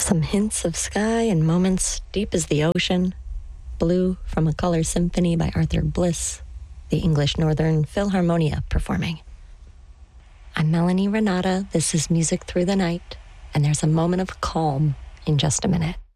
Some hints of sky and moments deep as the ocean. Blue from a Color Symphony by Arthur Bliss, the English Northern Philharmonia performing. I'm Melanie Renata. This is Music Through the Night, and there's a moment of calm in just a minute.